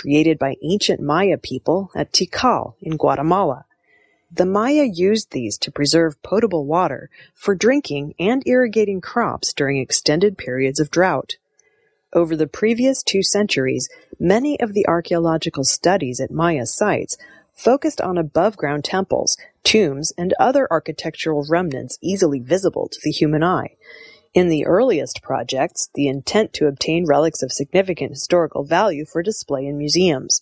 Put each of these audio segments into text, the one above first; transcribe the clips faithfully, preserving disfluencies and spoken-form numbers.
created by ancient Maya people at Tikal in Guatemala. The Maya used these to preserve potable water for drinking and irrigating crops during extended periods of drought. Over the previous two centuries, many of the archaeological studies at Maya sites focused on above-ground temples, tombs, and other architectural remnants easily visible to the human eye. In the earliest projects, the intent to obtain relics of significant historical value for display in museums.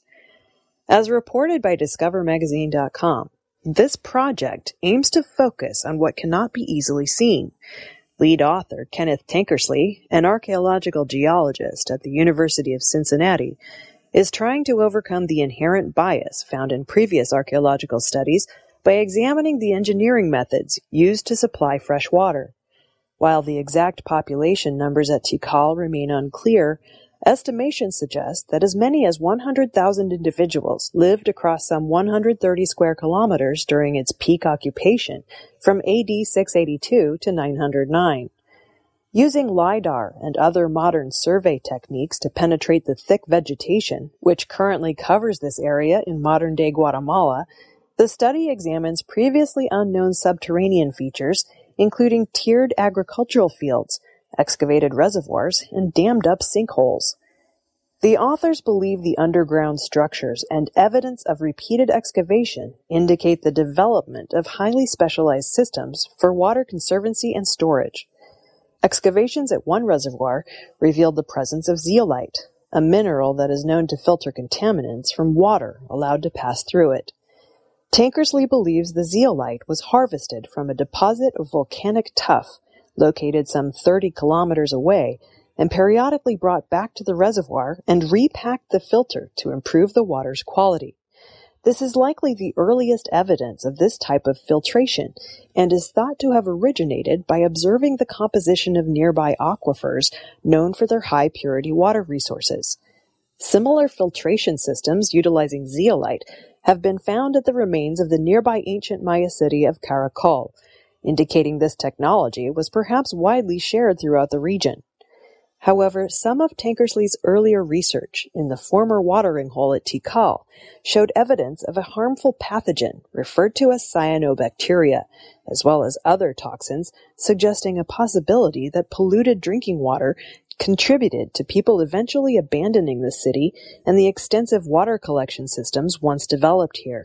As reported by Discover Magazine dot com, this project aims to focus on what cannot be easily seen. Lead author Kenneth Tankersley, an archaeological geologist at the University of Cincinnati, is trying to overcome the inherent bias found in previous archaeological studies by examining the engineering methods used to supply fresh water. While the exact population numbers at Tikal remain unclear, estimations suggest that as many as one hundred thousand individuals lived across some one hundred thirty square kilometers during its peak occupation from A D six eighty-two to nine hundred nine. Using LiDAR and other modern survey techniques to penetrate the thick vegetation, which currently covers this area in modern-day Guatemala, the study examines previously unknown subterranean features, including tiered agricultural fields, excavated reservoirs, and dammed-up sinkholes. The authors believe the underground structures and evidence of repeated excavation indicate the development of highly specialized systems for water conservancy and storage. Excavations at one reservoir revealed the presence of zeolite, a mineral that is known to filter contaminants from water allowed to pass through it. Tankersley believes the zeolite was harvested from a deposit of volcanic tuff located some thirty kilometers away and periodically brought back to the reservoir and repacked the filter to improve the water's quality. This is likely the earliest evidence of this type of filtration and is thought to have originated by observing the composition of nearby aquifers known for their high purity water resources. Similar filtration systems utilizing zeolite have been found at the remains of the nearby ancient Maya city of Caracol, indicating this technology was perhaps widely shared throughout the region. However, some of Tankersley's earlier research in the former watering hole at Tikal showed evidence of a harmful pathogen referred to as cyanobacteria, as well as other toxins, suggesting a possibility that polluted drinking water contributed to people eventually abandoning the city and the extensive water collection systems once developed here.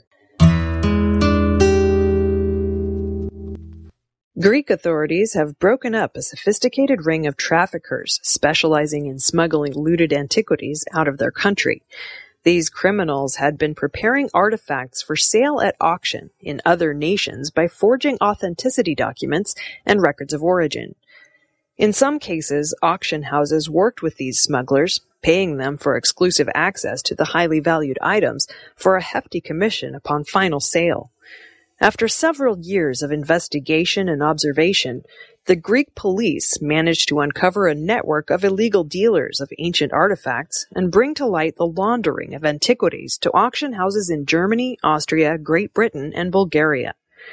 Greek authorities have broken up a sophisticated ring of traffickers specializing in smuggling looted antiquities out of their country. These criminals had been preparing artifacts for sale at auction in other nations by forging authenticity documents and records of origin. In some cases, auction houses worked with these smugglers, paying them for exclusive access to the highly valued items for a hefty commission upon final sale. After several years of investigation and observation, the Greek police managed to uncover a network of illegal dealers of ancient artifacts and bring to light the laundering of antiquities to auction houses in Germany, Austria, Great Britain, and Bulgaria.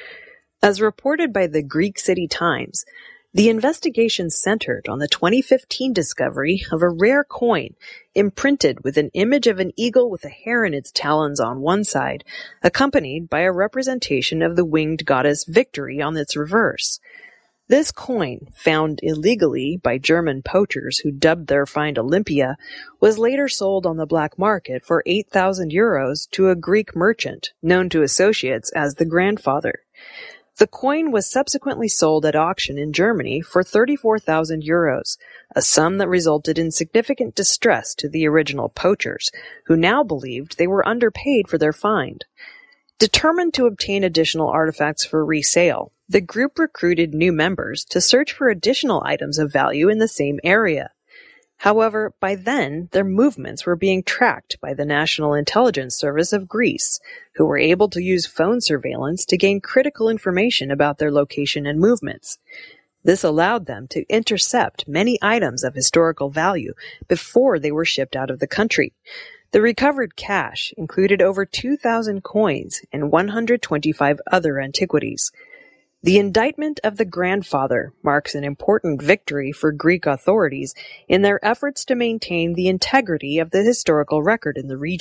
As reported by the Greek City Times, the investigation centered on the twenty fifteen discovery of a rare coin imprinted with an image of an eagle with a hare in its talons on one side, accompanied by a representation of the winged goddess Victory on its reverse. This coin, found illegally by German poachers who dubbed their find Olympia, was later sold on the black market for eight thousand euros to a Greek merchant known to associates as the Grandfather. The coin was subsequently sold at auction in Germany for thirty-four thousand euros, a sum that resulted in significant distress to the original poachers, who now believed they were underpaid for their find. Determined to obtain additional artifacts for resale, the group recruited new members to search for additional items of value in the same area. However, by then, their movements were being tracked by the National Intelligence Service of Greece, who were able to use phone surveillance to gain critical information about their location and movements. This allowed them to intercept many items of historical value before they were shipped out of the country. The recovered cash included over two thousand coins and one hundred twenty-five other antiquities. The indictment of the Grandfather marks an important victory for Greek authorities in their efforts to maintain the integrity of the historical record in the region.